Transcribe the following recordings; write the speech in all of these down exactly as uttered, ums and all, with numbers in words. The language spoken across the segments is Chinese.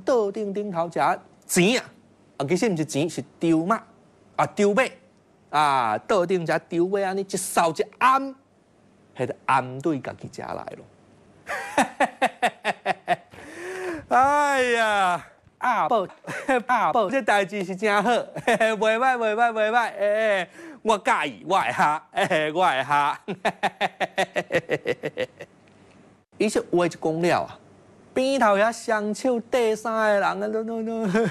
桌顶顶头食钱啊，啊其实毋是钱，是丢马啊丢马啊，桌顶食丢马安尼一扫一暗，迄个暗对家己食来咯。哎呀！阿宝，阿宝，这代志是真好，袂歹，袂歹，袂歹，诶，我介意，我会哈，诶，我会哈。伊这话一讲了啊，边头遐双手缀衫的人啊，都都都，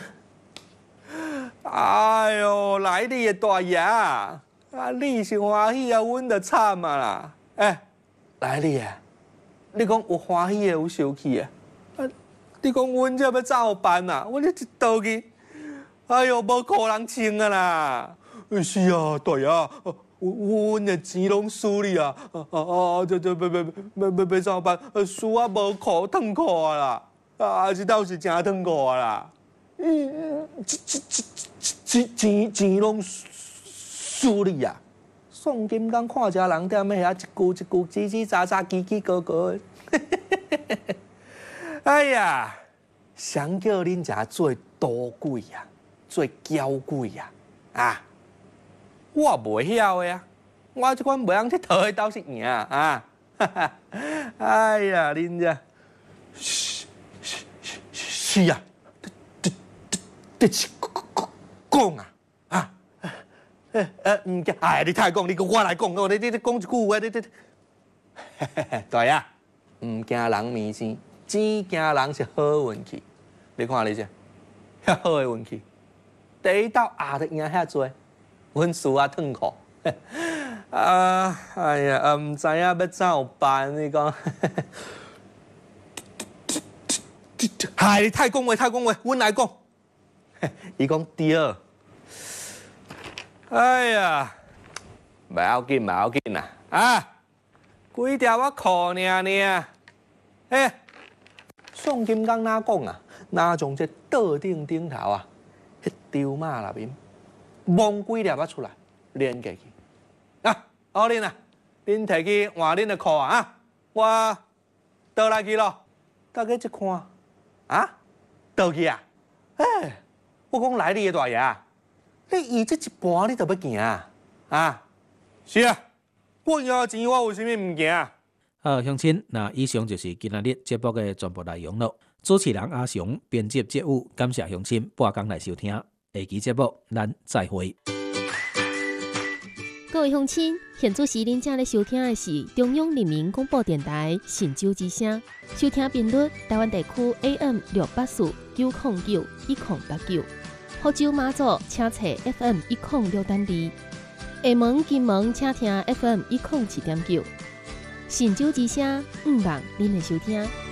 哎哟，来你的大爷啊，啊你是欢喜啊，阮就惨啊啦，诶，来你啊，你讲有欢喜的有生气啊？你讲阮这要怎么办啊？阮这一倒去，哎哟，无裤人穿啊啦！是啊，对啊，阮的钱拢输你啊！啊啊，这这要要要要要怎么办？输啊无裤脱裤啊啦！啊，这倒是真脱裤啊啦！嗯，钱钱钱钱钱拢输你啊！宋金刚看这人踮遐一句一句叽叽喳喳、叽叽咕咕的。哎呀，想叫恁家做多鬼呀，做娇鬼呀，啊！我袂晓的啊，我这款袂晓佚佗的倒是赢啊！哈哈，哎呀，恁家，是是是啊，得得得是讲啊啊！呃呃，唔惊，哎，你太讲，你我来讲，我你你你讲一句话，你你，对呀，唔惊人面生。钱惊人是好运气，你看你这，遐好的运气，第一道压得赢遐多，阮输啊脱裤，啊，哎呀，唔知影要怎么办？你讲，嗨，你太讲话，太讲话，阮来讲，伊讲对，哎呀，袂要紧，袂要紧啦，啊，几条我裤尔尔，嘿。宋金刚哪讲啊？哪从这桌顶顶头啊，迄丢马内面摸几粒啊出来，连起去。啊，好恁啊，恁摕去换恁的裤啊，我倒来去咯。大家一看，啊，倒去啊？哎，我讲来你的大爷，你伊这一半你都要行啊？啊，是啊，我有钱，我为什么唔行？ 好，乡亲，那以上就是今仔日节目的全部内容了。主持人阿雄，编辑节务，感谢乡亲半工来收听。下期节目咱再会。 各位乡亲，现主时恁正咧收听的是中央人民广播电台神州之声，收听频率台湾地区 A M 六八四九零九一零八九，福州马祖请查 F M 一零六点二，厦门、金门请听 F M 一零七点九。神州之声，毋忘恁的收听。